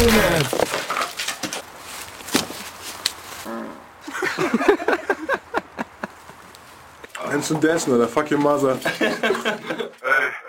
man. Hands and dancing, oder? Fuck your mother. Ey.